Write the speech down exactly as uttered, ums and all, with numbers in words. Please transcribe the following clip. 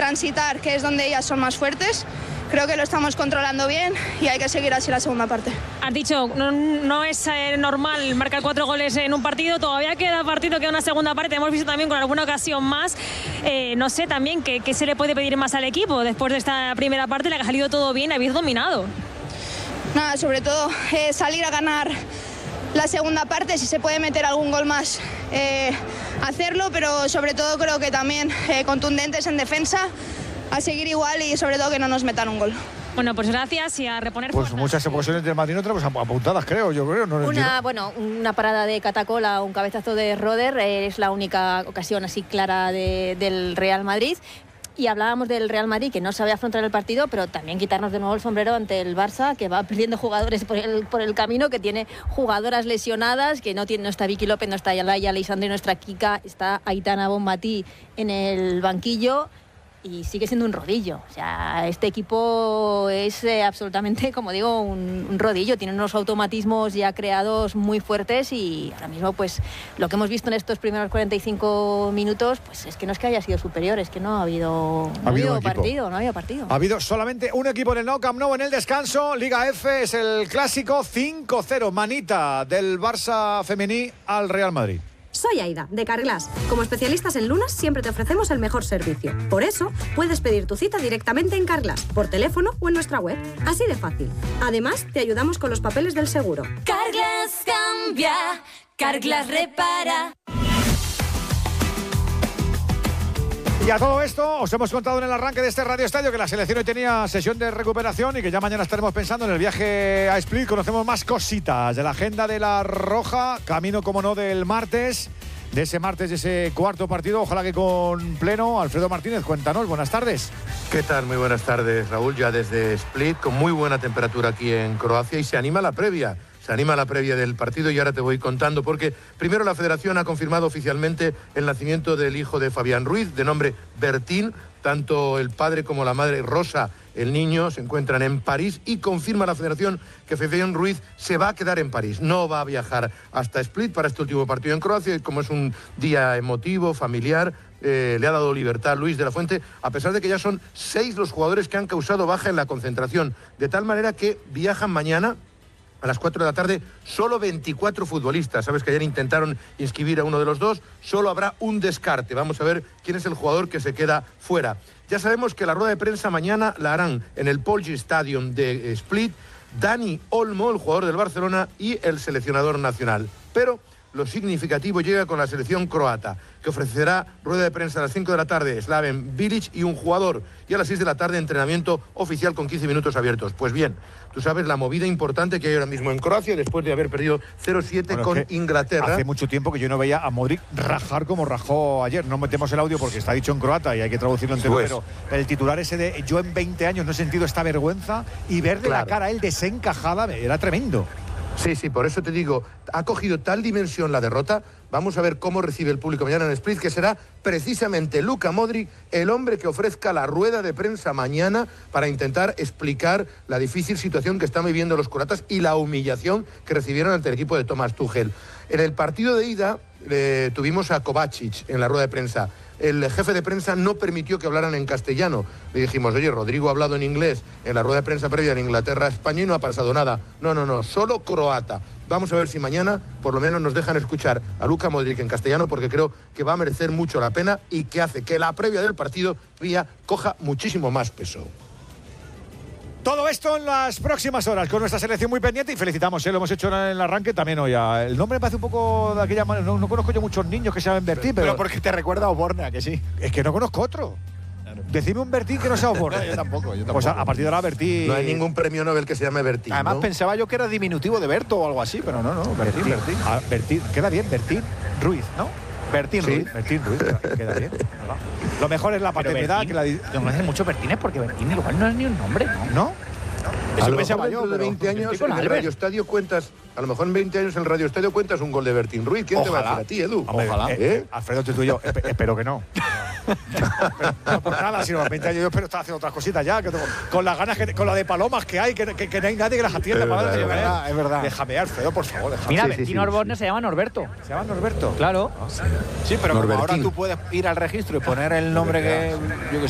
transitar, que es donde ellas son más fuertes. Creo que lo estamos controlando bien y hay que seguir así la segunda parte. Has dicho, no, no es eh, normal marcar cuatro goles en un partido, todavía queda partido, queda una segunda parte, hemos visto también con alguna ocasión más. Eh, no sé también qué, qué se le puede pedir más al equipo después de esta primera parte, la que ha salido todo bien, habéis dominado. Nada, sobre todo eh, salir a ganar la segunda parte, si se puede meter algún gol más, eh, hacerlo, pero sobre todo creo que también eh, contundentes en defensa, a seguir igual y sobre todo que no nos metan un gol. Bueno, pues gracias y a reponer. Pues muchas ocasiones del Madrid no tenemos apuntadas, creo, yo creo. No, una, yo... bueno, una parada de Catacola, un cabezazo de Roder, eh, es la única ocasión así clara de, del Real Madrid. Y hablábamos del Real Madrid, que no sabe afrontar el partido, pero también quitarnos de nuevo el sombrero ante el Barça, que va perdiendo jugadores por el, por el camino, que tiene jugadoras lesionadas, que no, tiene, no está Vicky López, no está Yalaya Aleixandre, nuestra Kika, está Aitana Bonmatí en el banquillo. Y sigue siendo un rodillo. O sea, este equipo es eh, absolutamente, como digo, un, un rodillo. Tiene unos automatismos ya creados muy fuertes y ahora mismo, pues, lo que hemos visto en estos primeros cuarenta y cinco minutos, pues es que no es que haya sido superior, es que no ha habido, no ha habido, habido partido, no ha habido partido. Ha habido solamente un equipo en el Nou Camp Nou en el descanso. Liga F es el clásico cinco cero. Manita del Barça femení al Real Madrid. Soy Aida, de Carglass. Como especialistas en lunas, siempre te ofrecemos el mejor servicio. Por eso, puedes pedir tu cita directamente en Carglass, por teléfono o en nuestra web. Así de fácil. Además, te ayudamos con los papeles del seguro. Carglass cambia, Carglass repara. Y a todo esto, os hemos contado en el arranque de este Radio Estadio que la selección hoy tenía sesión de recuperación y que ya mañana estaremos pensando en el viaje a Split. Conocemos más cositas de la agenda de la Roja, camino, como no, del martes, de ese martes, de ese cuarto partido, ojalá que con pleno. Alfredo Martínez, cuéntanos, buenas tardes. ¿Qué tal? Muy buenas tardes, Raúl, ya desde Split, con muy buena temperatura aquí en Croacia y se anima la previa. Se anima la previa del partido y ahora te voy contando porque primero la Federación ha confirmado oficialmente el nacimiento del hijo de Fabián Ruiz, de nombre Bertín. Tanto el padre como la madre Rosa, el niño, se encuentran en París y confirma la Federación que Fabián Ruiz se va a quedar en París. No va a viajar hasta Split para este último partido en Croacia y como es un día emotivo, familiar, eh, le ha dado libertad Luis de la Fuente, a pesar de que ya son seis los jugadores que han causado baja en la concentración, de tal manera que viajan mañana a las cuatro de la tarde, solo veinticuatro futbolistas. Sabes que ayer intentaron inscribir a uno de los dos, solo habrá un descarte. Vamos a ver quién es el jugador que se queda fuera. Ya sabemos que la rueda de prensa mañana la harán en el Polji Stadium de Split Dani Olmo, el jugador del Barcelona, y el seleccionador nacional. Pero lo significativo llega con la selección croata, que ofrecerá rueda de prensa a las cinco de la tarde, Slaven Bilic y un jugador, y a las seis de la tarde entrenamiento oficial con quince minutos abiertos. Pues bien, tú sabes la movida importante que hay ahora mismo en Croacia después de haber perdido cero siete bueno, con Inglaterra. Hace mucho tiempo que yo no veía a Modric rajar como rajó ayer. No metemos el audio porque está dicho en croata y hay que traducirlo entero, pues, pero el titular ese de yo en veinte años no he sentido esta vergüenza y verle claro. la cara a él desencajada era tremendo. Sí, sí, por eso te digo, ha cogido tal dimensión la derrota. Vamos a ver cómo recibe el público mañana en Split, que será precisamente Luka Modric el hombre que ofrezca la rueda de prensa mañana para intentar explicar la difícil situación que están viviendo los croatas y la humillación que recibieron ante el equipo de Thomas Tuchel. En el partido de ida eh, tuvimos a Kovacic en la rueda de prensa. El jefe de prensa no permitió que hablaran en castellano. Le dijimos, oye, Rodrigo ha hablado en inglés en la rueda de prensa previa en Inglaterra-España y no ha pasado nada. No, no, no, solo croata. Vamos a ver si mañana por lo menos nos dejan escuchar a Luka Modric en castellano porque creo que va a merecer mucho la pena y que hace que la previa del partido vía coja muchísimo más peso. Todo esto en las próximas horas con nuestra selección muy pendiente y felicitamos, ¿eh? Lo hemos hecho en el arranque también hoy. El nombre me parece un poco de aquella manera. No, no conozco yo muchos niños que saben Bertín, pero... Pero porque te recuerda a Oborna, que sí. Es que no conozco otro. Claro. Decime un Bertín que no sea Oborna. yo tampoco, yo tampoco. Pues a, a partir de ahora Bertín... No hay ningún premio Nobel que se llame Bertín, Además ¿no? pensaba yo que era diminutivo de Berto o algo así, pero no, no, Bertín, Bertín. Bertín. Ah, Bertín. Queda bien, Bertín Ruiz, ¿no? Bertín sí, Ruiz. Bertín Ruiz, queda bien. Lo mejor es la paternidad. Que la... Yo me hacen mucho Bertines porque Bertín igual no es ni un nombre, ¿no? ¿No? Eso a lo mejor dentro de veinte años en el Radio Estadio cuentas, a lo mejor en veinte años en el Radio Estadio cuentas un gol de Bertín Ruiz. ¿Quién Ojalá. te va a hacer a ti, Edu? Ojalá. ¿Eh? ¿Eh? Alfredo, tú y yo, esp espero que no. pero, no por nada, sino a veinte años yo espero estar haciendo otras cositas ya, que tengo, con las ganas, que, con la de palomas que hay, que, que, que no hay nadie que las atienda. Es verdad, es verdad, es verdad. Déjame, Alfredo, por favor. Déjame. Mira, Sí, Bertín sí, sí, Osborne sí. se llama Norberto. ¿Se llama Norberto? Claro. Sí, pero como Norbertín. ahora tú puedes ir al registro y poner el nombre que, yo qué